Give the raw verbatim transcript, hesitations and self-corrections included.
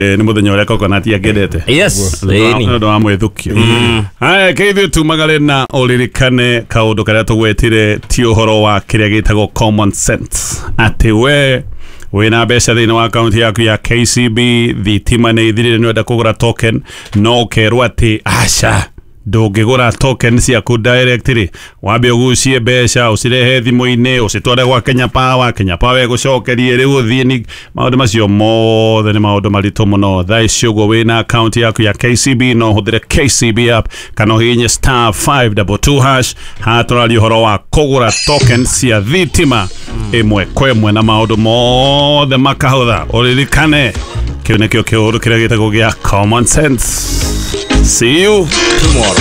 ni muthenya uria coconut yagendete. Yes, ni ndo amwithukio. Haya keithio tumagale na uririkane kaundu karia tugwetire ti uhoro wa kiria gitagwo common sense. Ati we wina mbeca thini wa account yaku ya K C B, thitima ni ithirire ni wenda kugura token, no kerwa ati aca ndungigura token ciaku directly, wambe ugucie mbeca ucirehe thimu-ini ucitware gwa Kenya Power, Kenya Power gucokerie riu uthie ni maundu macio mothe ni maundu maritu muno. Thaa icio guo wina account yaku ya K C B no huthire K C B app kana uhinye star five two two hash. Haturari uhoro wa kugura token cia thitima imwe kwa imwe na maundu mothe makahutha. Uririkane kiu nikio kiuru kiria gitagwo gia common sense. See you tomorrow.